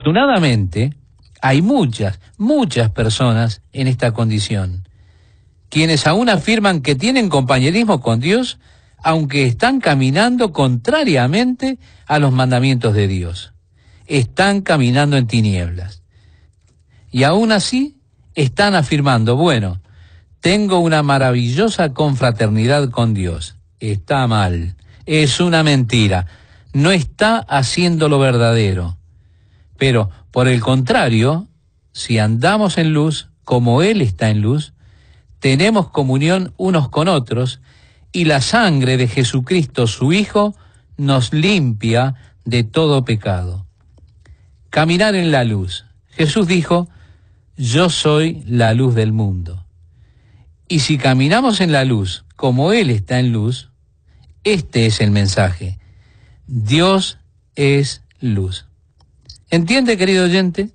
Desafortunadamente, hay muchas personas en esta condición, quienes aún afirman que tienen compañerismo con Dios, aunque están caminando contrariamente a los mandamientos de Dios. Están caminando en tinieblas. Y aún así están afirmando, bueno, tengo una maravillosa confraternidad con Dios. Está mal, es una mentira, no está haciendo lo verdadero. Pero, por el contrario, si andamos en luz, como Él está en luz, tenemos comunión unos con otros, y la sangre de Jesucristo, su Hijo, nos limpia de todo pecado. Caminar en la luz. Jesús dijo, yo soy la luz del mundo. Y si caminamos en la luz, como Él está en luz, este es el mensaje. Dios es luz. ¿Entiende, querido oyente?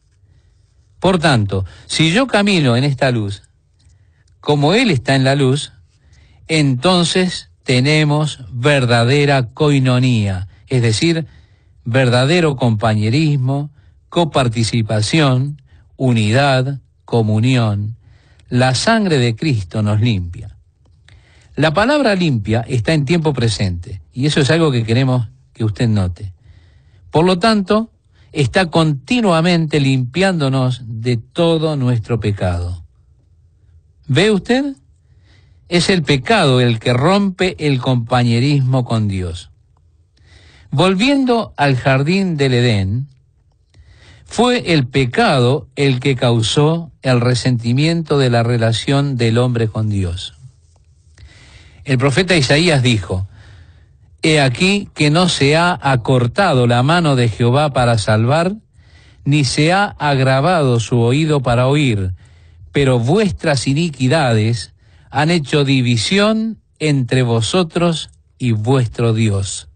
Por tanto, si yo camino en esta luz, como Él está en la luz, entonces tenemos verdadera coinonía, es decir, verdadero compañerismo, coparticipación, unidad, comunión. La sangre de Cristo nos limpia. La palabra limpia está en tiempo presente, y eso es algo que queremos que usted note. Por lo tanto, está continuamente limpiándonos de todo nuestro pecado. ¿Ve usted? Es el pecado el que rompe el compañerismo con Dios. Volviendo al jardín del Edén, fue el pecado el que causó el resentimiento de la relación del hombre con Dios. El profeta Isaías dijo, «He aquí que no se ha acortado la mano de Jehová para salvar, ni se ha agravado su oído para oír, pero vuestras iniquidades han hecho división entre vosotros y vuestro Dios».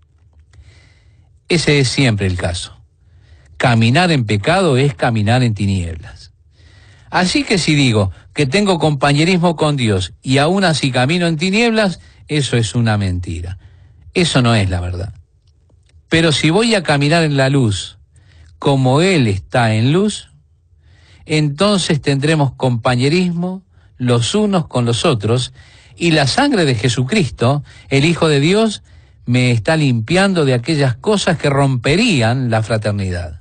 Ese es siempre el caso. Caminar en pecado es caminar en tinieblas. Así que si digo que tengo compañerismo con Dios y aún así camino en tinieblas, eso es una mentira. Eso no es la verdad. Pero si voy a caminar en la luz, como Él está en luz, entonces tendremos compañerismo los unos con los otros, y la sangre de Jesucristo, el Hijo de Dios, me está limpiando de aquellas cosas que romperían la fraternidad.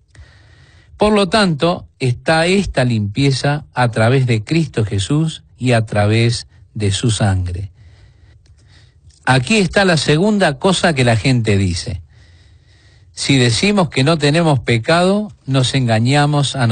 Por lo tanto, está esta limpieza a través de Cristo Jesús y a través de su sangre. Aquí está la segunda cosa que la gente dice. Si decimos que no tenemos pecado, nos engañamos a